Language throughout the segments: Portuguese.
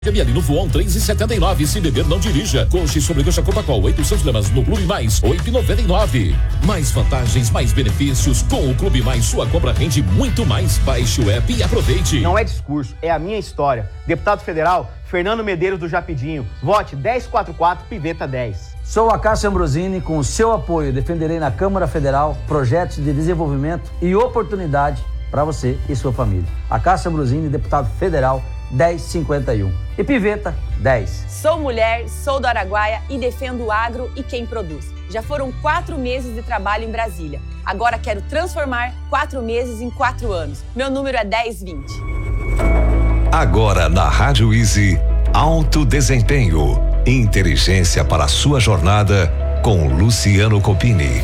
Miele no Voon 3,79. Se beber, não dirija. Coxa e sobrecoxa Copacol, 800 gramas no Clube Mais, 8,99. Mais vantagens, mais benefícios. Com o Clube Mais, sua compra rende muito mais. Baixe o app e aproveite. Não é discurso, é a minha história. Deputado Federal, Fernando Medeiros do Japidinho. Vote 1044 Piveta 10. Sou a Cássio Ambrosini, com o seu apoio defenderei na Câmara Federal projetos de desenvolvimento e oportunidade para você e sua família. A Cássio Ambrosini, deputado federal, 1051. E Piveta, 10. Sou mulher, sou do Araguaia e defendo o agro e quem produz. Já foram 4 meses de trabalho em Brasília. Agora quero transformar 4 meses em 4 anos. Meu número é 1020. Agora na Rádio Easy, Alto Desempenho. Inteligência para a sua jornada com Luciano Copini.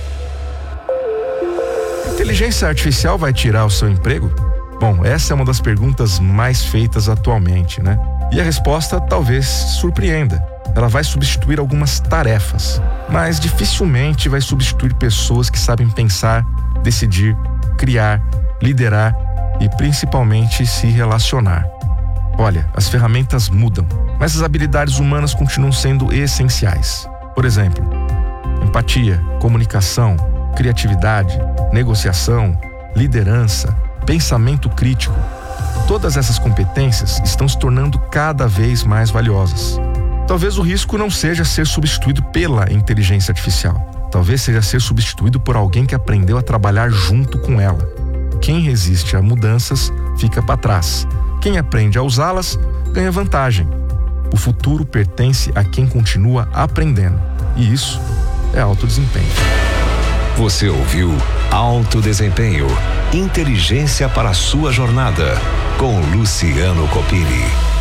Inteligência artificial vai tirar o seu emprego? Bom, essa é uma das perguntas mais feitas atualmente, né? E a resposta talvez surpreenda. Ela vai substituir algumas tarefas, mas dificilmente vai substituir pessoas que sabem pensar, decidir, criar, liderar e principalmente se relacionar. Olha, as ferramentas mudam, mas as habilidades humanas continuam sendo essenciais. Por exemplo, empatia, comunicação, criatividade, negociação, liderança, pensamento crítico. Todas essas competências estão se tornando cada vez mais valiosas. Talvez o risco não seja ser substituído pela inteligência artificial. Talvez seja ser substituído por alguém que aprendeu a trabalhar junto com ela. Quem resiste a mudanças fica para trás. Quem aprende a usá-las ganha vantagem. O futuro pertence a quem continua aprendendo. E isso é alto desempenho. Você ouviu Alto Desempenho. Inteligência para a sua jornada com Luciano Copini.